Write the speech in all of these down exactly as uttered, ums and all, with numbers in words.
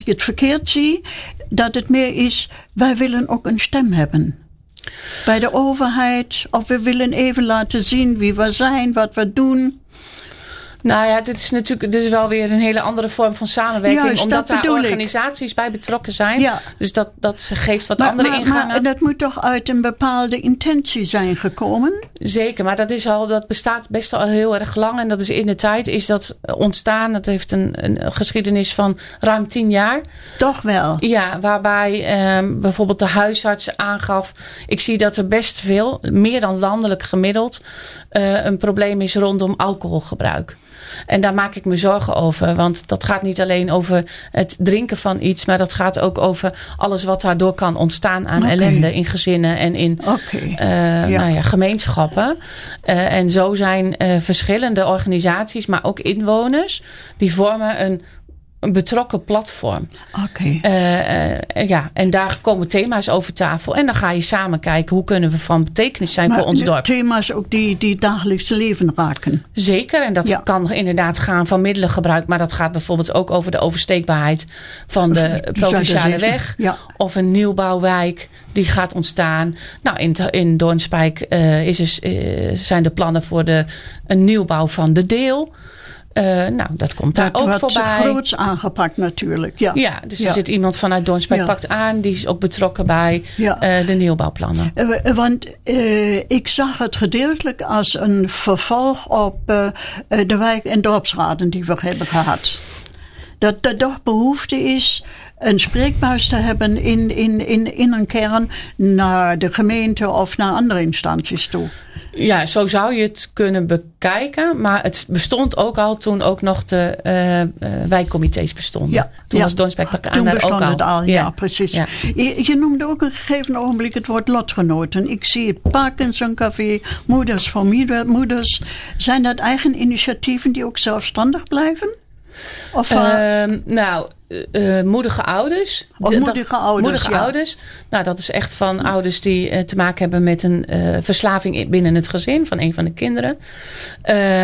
het verkeerd zie, dat het meer is, wij willen ook een stem hebben. Bij de overheid, of we willen even laten zien wie we zijn, wat we doen. Nou ja, dit is natuurlijk dit is wel weer een hele andere vorm van samenwerking. Juist, omdat daar organisaties ik. bij betrokken zijn. Ja. Dus dat, dat geeft wat maar, andere maar, ingangen. Maar dat moet toch uit een bepaalde intentie zijn gekomen? Zeker, maar dat, is al, dat bestaat best al heel erg lang. En dat is in de tijd is dat ontstaan. Dat heeft een, een geschiedenis van ruim tien jaar. Toch wel? Ja, waarbij eh, bijvoorbeeld de huisarts aangaf. Ik zie dat er best veel, meer dan landelijk gemiddeld, uh, een probleem is rondom alcoholgebruik. En daar maak ik me zorgen over. Want dat gaat niet alleen over het drinken van iets. Maar dat gaat ook over alles wat daardoor kan ontstaan aan okay. ellende in gezinnen en in okay. uh, ja. nou ja, gemeenschappen. Uh, en zo zijn uh, verschillende organisaties, maar ook inwoners, die vormen een Een betrokken platform. Oké. Okay. Uh, uh, ja, en daar komen thema's over tafel. En dan ga je samen kijken hoe kunnen we van betekenis zijn maar voor ons dorp. Thema's ook die, die dagelijkse leven raken. Zeker. En dat ja. kan inderdaad gaan van middelengebruik. Maar dat gaat bijvoorbeeld ook over de oversteekbaarheid van de provinciale weg. Ja. Of een nieuwbouwwijk die gaat ontstaan. Nou, in, in Doornspijk uh, is er, uh, zijn de plannen voor de, een nieuwbouw van de Deel. Uh, nou, dat komt daar dat ook wordt voorbij. groots aangepakt natuurlijk. Ja, ja dus ja. er zit iemand vanuit Doornspijk ja. pakt aan. Die is ook betrokken bij ja. uh, de nieuwbouwplannen. Uh, want uh, ik zag het gedeeltelijk als een vervolg op uh, de wijk- en dorpsraden die we hebben gehad. Dat er toch behoefte is een spreekbuis te hebben in, in, in, in een kern naar de gemeente of naar andere instanties toe. Ja, zo zou je het kunnen bekijken. Maar het bestond ook al toen ook nog de uh, uh, wijkcomité's bestonden. Ja, toen ja. was Doornspijk Pak aan daar ook al. het al. Ja, ja precies. Ja. Je, je noemde ook een gegeven ogenblik het woord lotgenoten. Ik zie het Parkinson Café, Moeders voor Moeders. Zijn dat eigen initiatieven die ook zelfstandig blijven? Of, uh, uh, nou, uh, moedige ouders. Of de, moedige ouders, Moedige ja. ouders. Nou, dat is echt van ouders die uh, te maken hebben met een uh, verslaving binnen het gezin van een van de kinderen. Uh,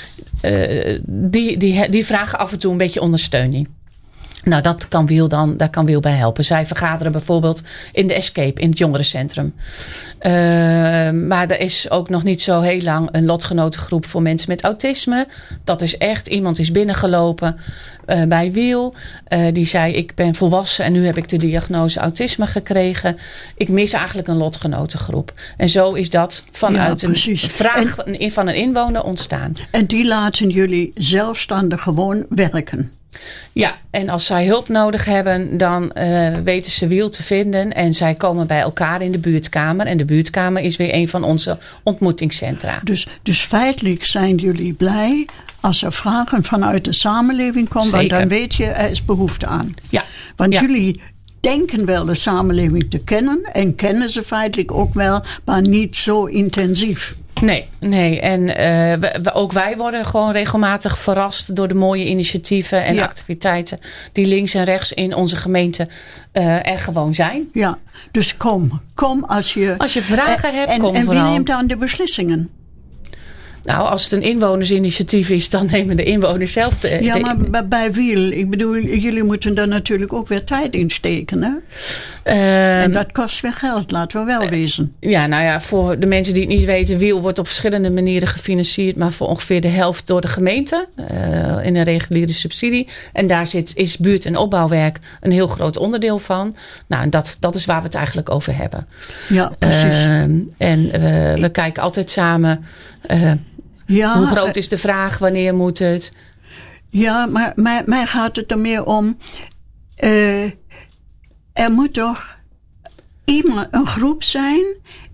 uh, die, die, die vragen af en toe een beetje ondersteuning. Nou, dat kan Wiel dan, daar kan Wiel bij helpen. Zij vergaderen bijvoorbeeld in de Escape, in het jongerencentrum. Uh, maar er is ook nog niet zo heel lang een lotgenotengroep voor mensen met autisme. Dat is echt, iemand is binnengelopen uh, bij Wiel. Uh, die zei, ik ben volwassen en nu heb ik de diagnose autisme gekregen. Ik mis eigenlijk een lotgenotengroep. En zo is dat vanuit ja, een vraag en, van een inwoner ontstaan. En die laten jullie zelfstandig gewoon werken? Ja, en als zij hulp nodig hebben, dan uh, weten ze Wiel te vinden. En zij komen bij elkaar in de buurtkamer. En de buurtkamer is weer een van onze ontmoetingscentra. Dus, dus feitelijk zijn jullie blij als er vragen vanuit de samenleving komen. Zeker. Want dan weet je, er is behoefte aan. Ja. Want ja. jullie denken wel de samenleving te kennen. En kennen ze feitelijk ook wel, maar niet zo intensief. Nee, nee. En uh, we, we, ook wij worden gewoon regelmatig verrast door de mooie initiatieven en ja. activiteiten die links en rechts in onze gemeente uh, er gewoon zijn. Ja, dus kom. Kom als je... Als je vragen en, hebt, en, kom en vooral. En wie neemt dan de beslissingen? Nou, als het een inwonersinitiatief is, dan nemen de inwoners zelf de... Ja, de, maar bij, bij Wiel, ik bedoel, jullie moeten daar natuurlijk ook weer tijd in steken, hè? Um, en dat kost weer geld, laten we wel wezen. Ja, nou ja, voor de mensen die het niet weten, Wiel wordt op verschillende manieren gefinancierd, maar voor ongeveer de helft door de gemeente, uh, in een reguliere subsidie. En daar zit, is buurt- en opbouwwerk een heel groot onderdeel van. Nou, en dat, dat is waar we het eigenlijk over hebben. Ja, precies. Uh, en uh, we kijken altijd samen... Uh, Ja, hoe groot is de vraag? Wanneer moet het? Ja, maar mij, mij gaat het er meer om... Uh, er moet toch iemand, een groep zijn...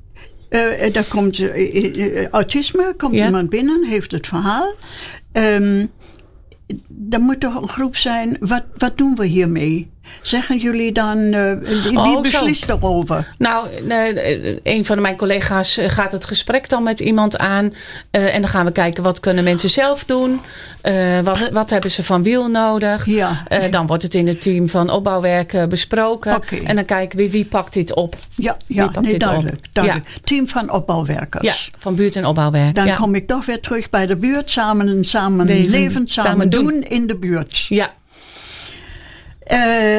Uh, daar komt uh, uh, autisme, komt ja. iemand binnen, heeft het verhaal. Um, er moet toch een groep zijn... Wat, wat doen we hiermee? Zeggen jullie dan, uh, wie oh, beslist zo. erover? Nou, uh, een van mijn collega's gaat het gesprek dan met iemand aan. Uh, en dan gaan we kijken, wat kunnen mensen zelf doen? Uh, wat, wat hebben ze van Wiel nodig? Ja. Uh, dan wordt het in het team van opbouwwerk uh, besproken. Okay. En dan kijken we, wie pakt dit op? Ja, ja wie pakt nee, dit duidelijk. op? duidelijk. Ja. Team van opbouwwerkers. Ja, van buurt- en opbouwwerk. Dan ja. kom ik toch weer terug bij de buurt. Samen, samen leven, leven, samen, samen doen. doen in de buurt. Ja. Uh,